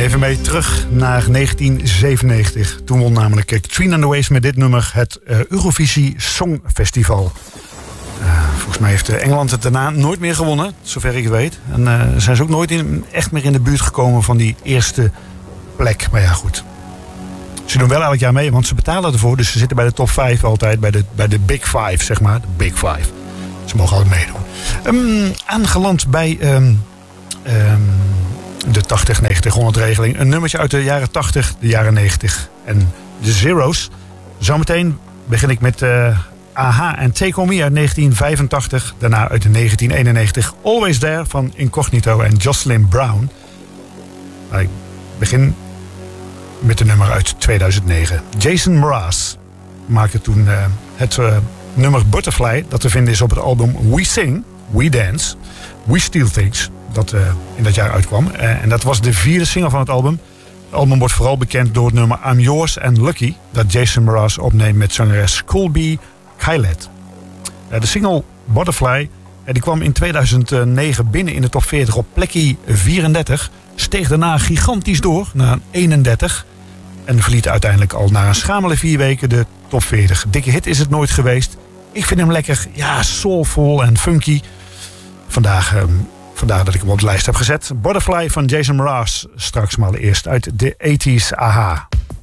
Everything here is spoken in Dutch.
Even mee terug naar 1997. Toen won namelijk Katrina and the Waves met dit nummer het Eurovisie Songfestival. Volgens mij heeft Engeland het daarna nooit meer gewonnen, zover ik weet. En zijn ze ook nooit echt meer in de buurt gekomen van die eerste plek. Maar ja, goed. Ze doen wel elk jaar mee, want ze betalen ervoor. Dus ze zitten bij de top 5 altijd, bij de Big Five, zeg maar. De Big Five. Ze mogen altijd meedoen. Aangeland bij de 80-90-100 regeling. Een nummertje uit de jaren 80, de jaren 90 en de Zero's. Zometeen begin ik met AHA en Take On Me uit 1985. Daarna uit 1991 Always There van Incognito en Jocelyn Brown. Maar ik begin met een nummer uit 2009. Jason Mraz maakte toen het nummer Butterfly, dat te vinden is op het album We Sing, We Dance, We Steal Things, dat in dat jaar uitkwam. En dat was de 4e single van het album. Het album wordt vooral bekend door het nummer I'm Yours and Lucky, dat Jason Mraz opneemt met zangeres Colby Kylet. De single Butterfly die kwam in 2009 binnen in de top 40 op plekje 34. Steeg daarna gigantisch door naar 31. En verliet uiteindelijk al na een schamele 4 weken de top 40. Dikke hit is het nooit geweest. Ik vind hem lekker, ja, soulful en funky. Vandaar dat ik hem op de lijst heb gezet. Butterfly van Jason Mraz. Straks maar eerst uit de 80s AHA.